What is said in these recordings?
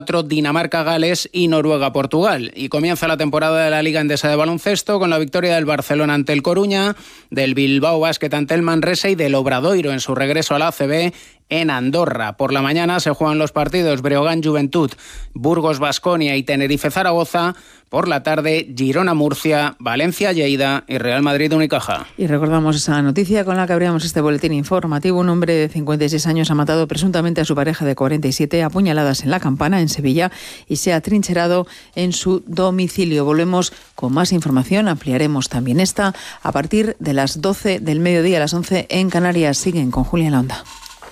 Dinamarca-Gales y Noruega-Portugal. Y comienza la temporada de la Liga Endesa de baloncesto con la victoria del Barcelona ante el Coruña, del Bilbao Basket ante el Manresa y del Obradoiro en su regreso a la ACB en Andorra. Por la mañana se juegan los partidos Breogán-Juventud, Burgos-Baskonia y Tenerife-Zaragoza. Por la tarde, Girona-Murcia, Valencia-Lleida y Real Madrid-Unicaja. Y recordamos esa noticia con la que abríamos este boletín informativo. Un hombre de 56 años ha matado presuntamente a su pareja de 47 a puñaladas en La Campana, en Sevilla, y se ha atrincherado en su domicilio. Volvemos con más información. Ampliaremos también esta a partir de las 12 del mediodía, a las 11 en Canarias. Siguen con Julia en la Onda.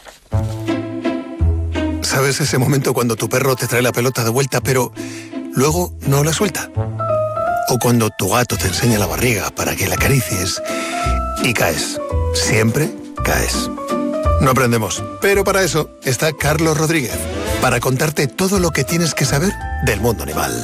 ¿Sabes ese momento cuando tu perro te trae la pelota de vuelta, pero luego no la suelta? O cuando tu gato te enseña la barriga para que la acaricies y caes. Siempre caes. No aprendemos, pero para eso está Carlos Rodríguez, para contarte todo lo que tienes que saber del mundo animal.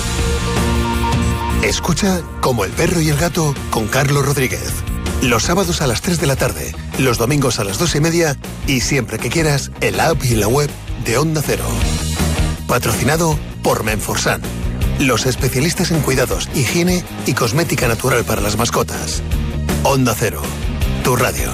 Escucha Como el perro y el gato con Carlos Rodríguez. Los sábados a las 3 de la tarde, los domingos a las 2:30 y siempre que quieras en la app y en la web de Onda Cero. Patrocinado por Menforsan, los especialistas en cuidados, higiene y cosmética natural para las mascotas. Onda Cero, tu radio.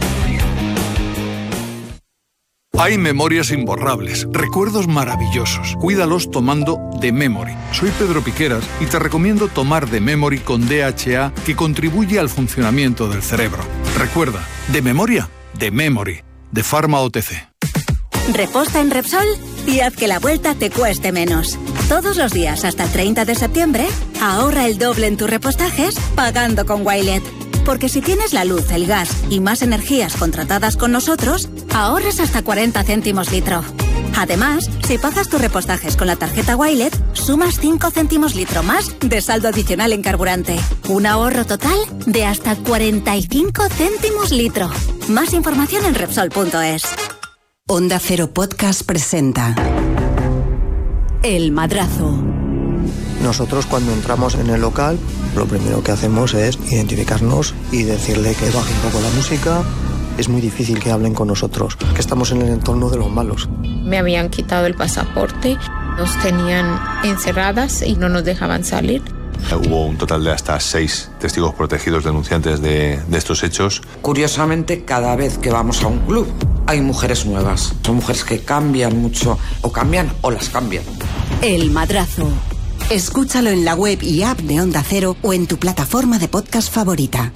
Hay memorias imborrables, recuerdos maravillosos. Cuídalos tomando The Memory. Soy Pedro Piqueras y te recomiendo tomar The Memory con DHA, que contribuye al funcionamiento del cerebro. Recuerda, de memoria, The Memory, de Pharma OTC. Reposta en Repsol y haz que la vuelta te cueste menos. Todos los días hasta el 30 de septiembre, ahorra el doble en tus repostajes pagando con Wilet. Porque si tienes la luz, el gas y más energías contratadas con nosotros, ahorras hasta 40 céntimos litro. Además, si pagas tus repostajes con la tarjeta Wilet, sumas 5 céntimos litro más de saldo adicional en carburante. Un ahorro total de hasta 45 céntimos litro. Más información en Repsol.es. Onda Cero Podcast presenta El Madrazo. Nosotros cuando entramos en el local, lo primero que hacemos es identificarnos y decirle que baje un poco la música. Es muy difícil que hablen con nosotros, que estamos en el entorno de los malos. Me habían quitado el pasaporte, nos tenían encerradas y no nos dejaban salir. Hubo un total de hasta 6 testigos protegidos denunciantes de estos hechos. Curiosamente, cada vez que vamos a un club hay mujeres nuevas. Son mujeres que cambian mucho, o cambian o las cambian. El Madrazo. Escúchalo en la web y app de Onda Cero o en tu plataforma de podcast favorita.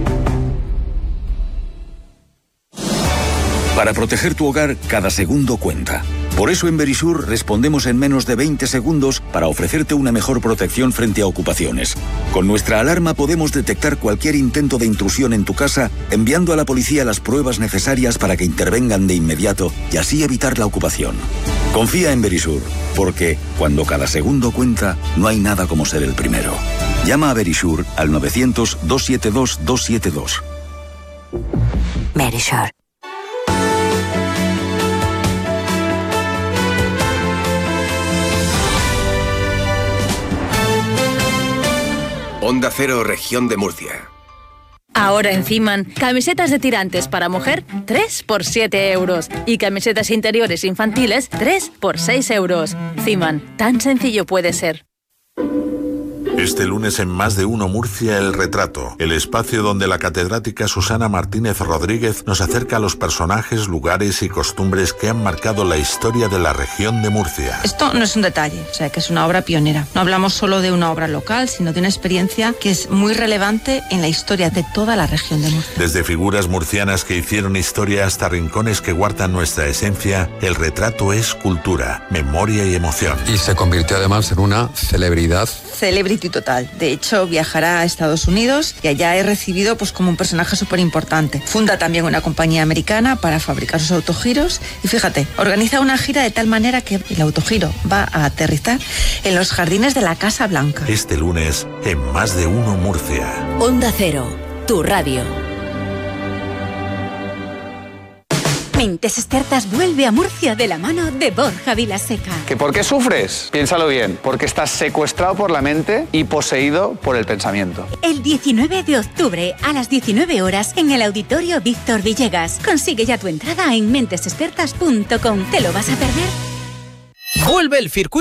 Para proteger tu hogar, cada segundo cuenta. Por eso en Verisur respondemos en menos de 20 segundos para ofrecerte una mejor protección frente a ocupaciones. Con nuestra alarma podemos detectar cualquier intento de intrusión en tu casa, enviando a la policía las pruebas necesarias para que intervengan de inmediato y así evitar la ocupación. Confía en Verisur, porque cuando cada segundo cuenta, no hay nada como ser el primero. Llama a Verisur al 900-272-272. Verisur. Onda Cero, Región de Murcia. Ahora en Ciman, camisetas de tirantes para mujer, 3 por 7 euros. Y camisetas interiores infantiles, 3 por 6 euros. Ciman, tan sencillo puede ser. Este lunes en Más de Uno Murcia, El Retrato, el espacio donde la catedrática Susana Martínez Rodríguez nos acerca a los personajes, lugares y costumbres que han marcado la historia de la región de Murcia. Esto no es un detalle, o sea, que es una obra pionera. No hablamos solo de una obra local, sino de una experiencia que es muy relevante en la historia de toda la región de Murcia. Desde figuras murcianas que hicieron historia hasta rincones que guardan nuestra esencia, El Retrato es cultura, memoria y emoción. Y se convirtió además en una celebridad. Celebrity total. De hecho, viajará a Estados Unidos y allá es recibido como un personaje súper importante. Funda también una compañía americana para fabricar sus autogiros y fíjate, organiza una gira de tal manera que el autogiro va a aterrizar en los jardines de la Casa Blanca. Este lunes en Más de Uno Murcia. Onda Cero, tu radio. Mentes Expertas vuelve a Murcia de la mano de Borja Vilaseca. ¿Que por qué sufres? Piénsalo bien. Porque estás secuestrado por la mente y poseído por el pensamiento. El 19 de octubre a las 19 horas en el Auditorio Víctor Villegas. Consigue ya tu entrada en mentesexpertas.com. ¿Te lo vas a perder? Vuelve el circuito